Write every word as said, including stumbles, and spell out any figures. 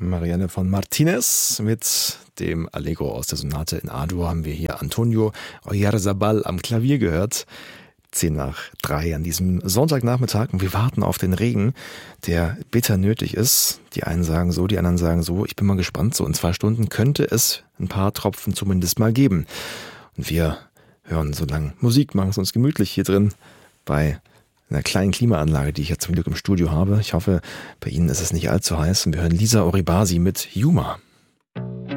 Marianne von Martinez mit dem Allegro aus der Sonate in A-Dur haben wir hier Antonio Oyarzabal am Klavier gehört. Zehn nach drei an diesem Sonntagnachmittag und wir warten auf den Regen, der bitter nötig ist. Die einen sagen so, die anderen sagen so. Ich bin mal gespannt. So in zwei Stunden könnte es ein paar Tropfen zumindest mal geben. Und wir hören so lange Musik, machen es uns gemütlich hier drin bei einer kleinen Klimaanlage, die ich jetzt zum Glück im Studio habe. Ich hoffe, bei Ihnen ist es nicht allzu heiß. Und wir hören Lisa Oribasi mit Yuma.